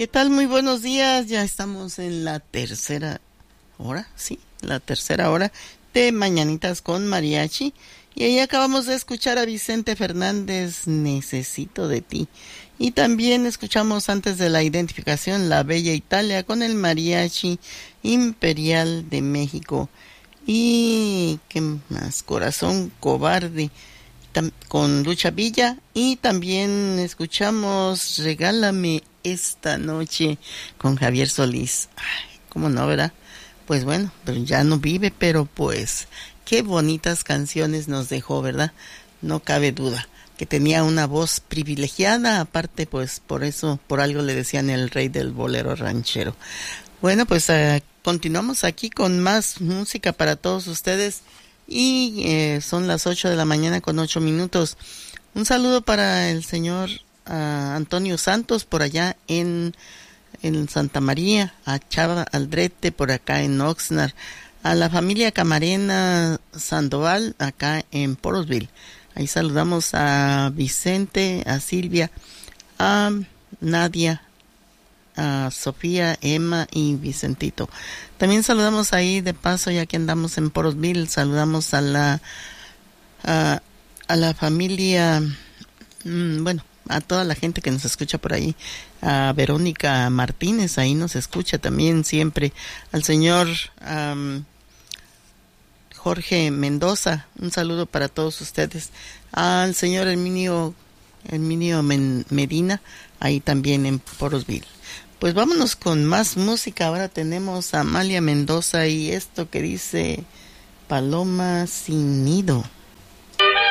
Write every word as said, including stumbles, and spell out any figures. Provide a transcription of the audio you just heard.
¿Qué tal? Muy buenos días. Ya estamos en la tercera hora, sí, la tercera hora de Mañanitas con Mariachi. Y ahí acabamos de escuchar a Vicente Fernández, Necesito de ti. Y también escuchamos antes de la identificación La Bella Italia con el Mariachi Imperial de México. Y qué más, Corazón Cobarde con Lucha Villa. Y también escuchamos Regálame esta noche con Javier Solís. Ay, cómo no, ¿verdad? Pues bueno, pero ya no vive, pero pues qué bonitas canciones nos dejó, ¿verdad? No cabe duda que tenía una voz privilegiada, aparte pues por eso, por algo le decían el rey del bolero ranchero. Bueno, pues uh, continuamos aquí con más música para todos ustedes y eh, son las ocho de la mañana con ocho minutos. Un saludo para el señor uh, Antonio Santos por allá en, en Santa María, a Chava Aldrete por acá en Oxnard, a la familia Camarena Sandoval acá en Porosville. Ahí saludamos a Vicente, a Silvia, a Nadia, a Sofía, Emma y Vicentito. También saludamos ahí de paso, ya que andamos en Porosville, saludamos a la a, a la familia, mmm, bueno, a toda la gente que nos escucha por ahí, a Verónica Martínez, ahí nos escucha también siempre, al señor um, Jorge Mendoza, un saludo para todos ustedes, al señor Herminio, Herminio Medina, ahí también en Porosville. Pues vámonos con más música. Ahora tenemos a Amalia Mendoza y esto que dice Paloma sin nido.